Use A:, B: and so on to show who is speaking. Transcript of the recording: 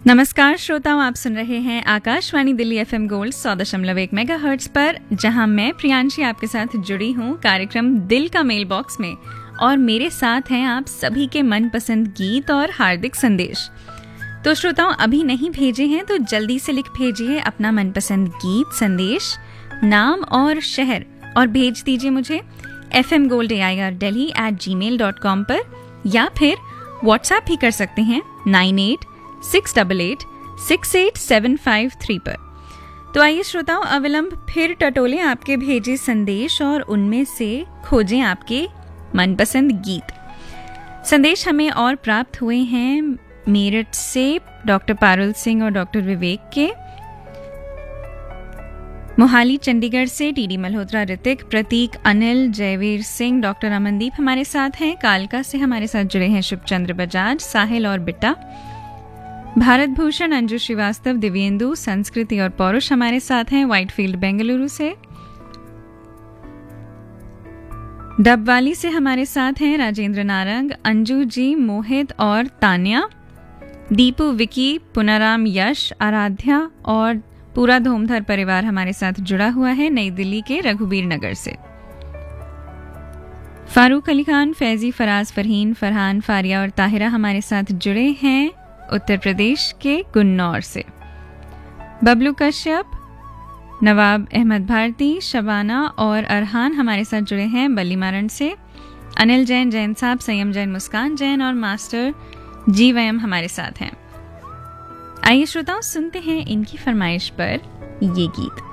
A: नमस्कार श्रोताओं, आप सुन रहे हैं Akashvani Delhi FM gold 100.1 megahertz पर, जहां मैं प्रियांशी आपके साथ जुड़ी हूं कार्यक्रम दिल का मेल बॉक्स में। और मेरे साथ हैं आप सभी के मनपसंद गीत और हार्दिक संदेश। तो श्रोताओं, अभी नहीं भेजे हैं तो जल्दी से लिख भेजिए अपना मनपसंद गीत, संदेश, नाम और शहर, और भेज दीजिए मुझे fmgoldair@gmail.com पर, या फिर व्हाट्सएप भी कर सकते हैं 9868868753 पर। तो आइए श्रोताओं, अविलंब फिर टटोले आपके भेजे संदेश और उनमें से खोजें आपके मनपसंद गीत। संदेश हमें और प्राप्त हुए हैं मेरठ से डॉक्टर पारुल सिंह और डॉक्टर विवेक के, मोहाली चंडीगढ़ से टीडी मल्होत्रा, ऋतिक, प्रतीक, अनिल, जयवीर सिंह, डॉक्टर अमनदीप हमारे साथ हैं। कालका से हमारे साथ जुड़े हैं शुभचंद्र बजाज, साहिल और बिट्टा, भारत भूषण, अंजू श्रीवास्तव, दिव्येंदु, संस्कृति और पौरुष हमारे साथ हैं व्हाइटफील्ड बेंगलुरु से। डबवाली से हमारे साथ हैं राजेंद्र नारंग, अंजू जी, मोहित और तान्या, दीपू, विकी, पुनाराम, यश, आराध्या और पूरा धोमधर परिवार हमारे साथ जुड़ा हुआ है नई दिल्ली के रघुबीर नगर से। फारूक अली खान, फैजी, फराज, फरहीन, फरहान, फारिया और ताहिरा हमारे साथ जुड़े हैं उत्तर प्रदेश के गुन्नौर से। बबलू कश्यप, नवाब अहमद भारती, शबाना और अरहान हमारे साथ जुड़े हैं बल्लीमारण से। अनिल जैन, जैन साहब, संयम जैन, मुस्कान जैन और मास्टर जी वयम हमारे साथ हैं। आइए श्रोताओं, सुनते हैं इनकी फरमाइश पर ये गीत।